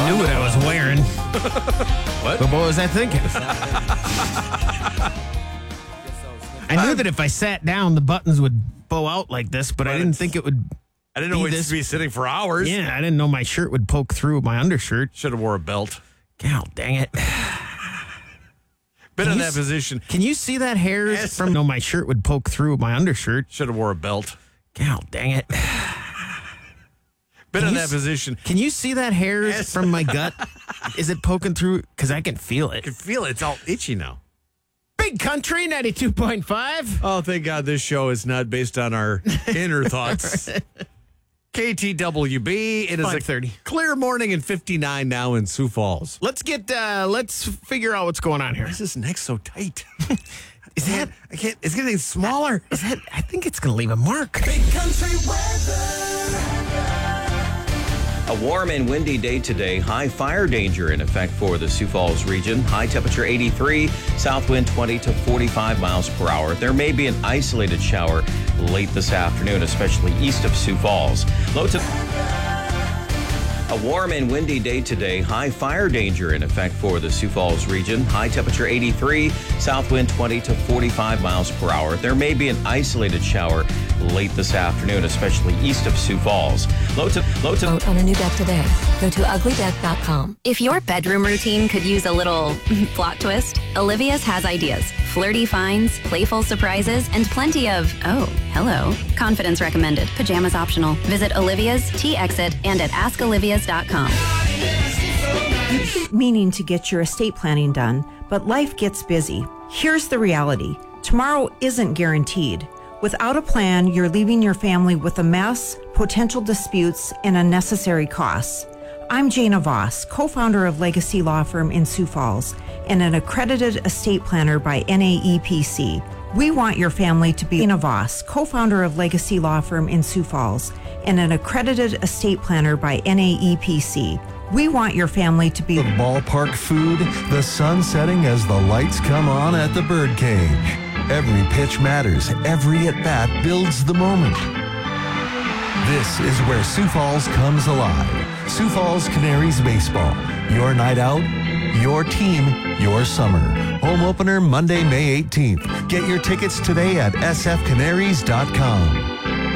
I knew what I was wearing. What? But what was I thinking? I knew that if I sat down, the buttons would bow out like this, but I didn't think it would. I didn't know we'd be sitting for hours. Yeah, I didn't know my shirt would poke through my undershirt. Should have wore a belt. God dang it. Been in that position. Can you see that hair from my shirt would poke through my undershirt? Should have wore a belt. God dang it. Been in that position. Can you see that hair from my gut? Is it poking through? Because I can feel it. I can feel it. It's all itchy now. Big Country 92.5. Oh, thank God this show is not based on our inner thoughts. KTWB. It is 5:30. a clear morning and 59 now in Sioux Falls. Let's figure out what's going on here. Why is this neck so tight? Is that? I can't. It's getting smaller. Is that? I think it's going to leave a mark. Big Country weather. A warm and windy day today. High fire danger in effect for the Sioux Falls region. High temperature 83, south wind 20 to 45 miles per hour. There may be an isolated shower late this afternoon, especially east of Sioux Falls. Low to a warm and windy day today. High fire danger in effect for the Sioux Falls region. High temperature 83, south wind 20 to 45 miles per hour. There may be an isolated shower late this afternoon, especially east of Sioux Falls. Low to Vote on a new deck today. Go to uglydeck.com. If your bedroom routine could use a little plot twist, Olivia's has ideas. Flirty finds, playful surprises, and plenty of, oh, hello. Confidence recommended. Pajamas optional. Visit Olivia's, T-Exit, and at AskOlivia's.com. You keep meaning to get your estate planning done, but life gets busy. Here's the reality. Tomorrow isn't guaranteed. Without a plan, you're leaving your family with a mess, potential disputes, and unnecessary costs. I'm Jana Voss, co-founder of Legacy Law Firm in Sioux Falls and an accredited estate planner by NAEPC. We want your family to be Jana Voss, co-founder of Legacy Law Firm in Sioux Falls and an accredited estate planner by NAEPC. We want your family to be the ballpark food, the sun setting as the lights come on at the birdcage. Every pitch matters. Every at-bat builds the moment. This is where Sioux Falls comes alive. Sioux Falls Canaries Baseball. Your night out, your team, your summer. Home opener Monday, May 18th. Get your tickets today at sfcanaries.com.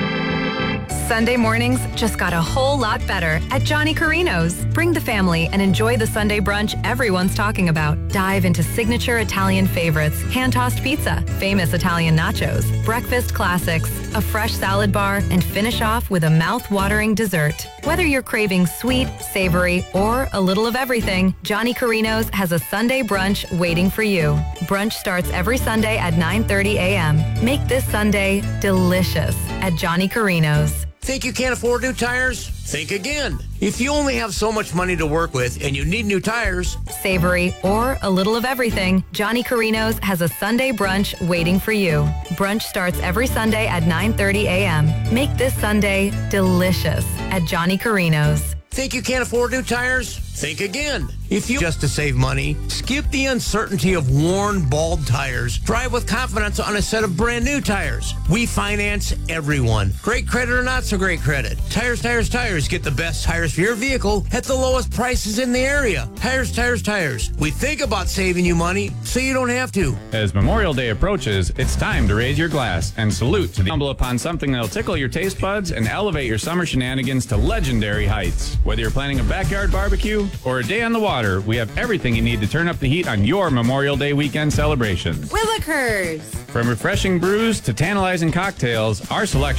Sunday mornings just got a whole lot better at Johnny Carino's. Bring the family and enjoy the Sunday brunch everyone's talking about. Dive into signature Italian favorites, hand-tossed pizza, famous Italian nachos, breakfast classics, a fresh salad bar, and finish off with a mouth-watering dessert. Whether you're craving sweet, savory, or a little of everything, Johnny Carino's has a Sunday brunch waiting for you. Brunch starts every Sunday at 9:30 a.m. Make this Sunday delicious at Johnny Carino's. Think you can't afford new tires? Think again. If you only have so much money to work with and you need new tires, savory, or a little of everything, Johnny Carino's has a Sunday brunch waiting for you. Brunch starts every Sunday at 9:30 a.m. Make this Sunday delicious at Johnny Carino's. think you can't afford new tires? Think again. If you just to save money, skip the uncertainty of worn, bald tires. Drive with confidence on a set of brand new tires. We finance everyone. Great credit or not so great credit. Tires, tires, tires. Get the best tires for your vehicle at the lowest prices in the area. Tires, tires, tires. We think about saving you money so you don't have to. As Memorial Day approaches, it's time to raise your glass and salute to stumble upon something that'll tickle your taste buds and elevate your summer shenanigans to legendary heights. Whether you're planning a backyard barbecue or a day on the water, we have everything you need to turn up the heat on your Memorial Day weekend celebrations. Willikers! From refreshing brews to tantalizing cocktails, our selection